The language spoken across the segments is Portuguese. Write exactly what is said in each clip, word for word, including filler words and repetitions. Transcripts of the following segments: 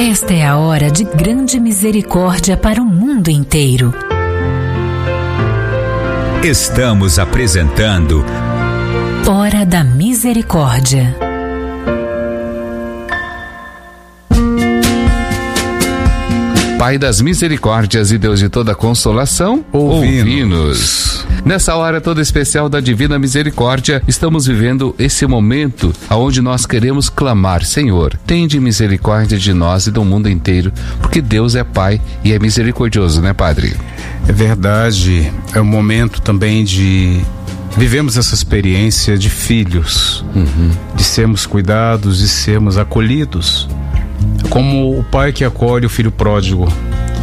Esta é a hora de grande misericórdia para o mundo inteiro. Estamos apresentando Hora da Misericórdia. Pai das misericórdias e Deus de toda consolação, ouvi-nos. Nessa hora toda especial da Divina Misericórdia, estamos vivendo esse momento onde nós queremos clamar: Senhor, tende misericórdia de nós e do mundo inteiro, porque Deus é Pai e é misericordioso, né, Padre? É verdade, é um momento também de vivemos essa experiência de filhos, uhum. de sermos cuidados e sermos acolhidos. Como o pai que acolhe o filho pródigo,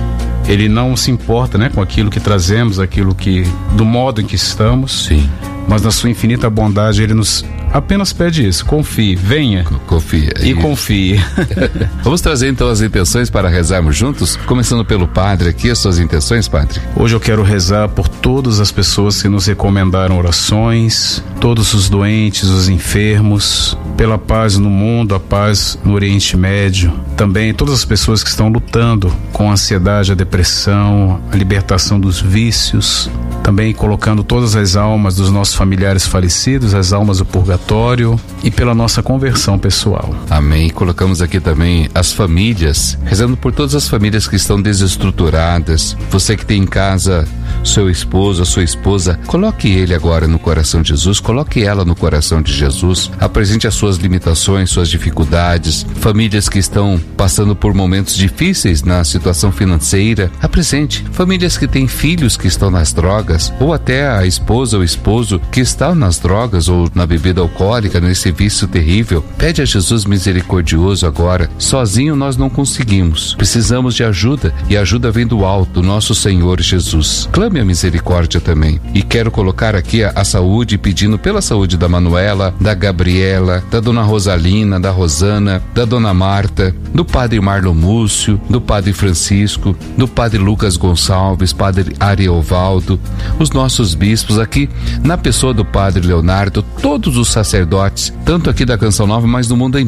ele não se importa, né, com aquilo que trazemos, aquilo que, do modo em que estamos. Sim. Mas na sua infinita bondade ele nos apenas pede isso: confie, venha, confia e isso. confie. Vamos trazer então as intenções para rezarmos juntos, começando pelo Padre aqui. As suas intenções, Padre? Hoje eu quero rezar por todas as pessoas que nos recomendaram orações, todos os doentes, os enfermos, pela paz no mundo, a paz no Oriente Médio, também todas as pessoas que estão lutando com a ansiedade, a depressão, a libertação dos vícios, também colocando todas as almas dos nossos familiares falecidos, as almas do purgatório, e pela nossa conversão pessoal. Amém. Colocamos aqui também as famílias, rezando por todas as famílias que estão desestruturadas. Você que tem em casa seu esposo, a sua esposa, coloque ele agora no coração de Jesus, coloque ela no coração de Jesus, apresente as suas limitações, suas dificuldades. Famílias que estão passando por momentos difíceis na situação financeira, apresente. Famílias que têm filhos que estão nas drogas, ou até a esposa ou esposo que está nas drogas ou na bebida alcoólica, nesse vício terrível. Pede a Jesus misericordioso agora. Sozinho nós não conseguimos, precisamos de ajuda, e a ajuda vem do alto, nosso Senhor Jesus. Clame a misericórdia também. E quero colocar aqui a, a saúde, pedindo pela saúde da Manuela, da Gabriela, da Dona Rosalina, da Rosana, da Dona Marta, do Padre Marlon Múcio, do Padre Francisco, do Padre Lucas Gonçalves, Padre Ariovaldo, os nossos bispos aqui, na pessoa do Padre Leonardo, todos os sacerdotes, tanto aqui da Canção Nova, mas do mundo inteiro.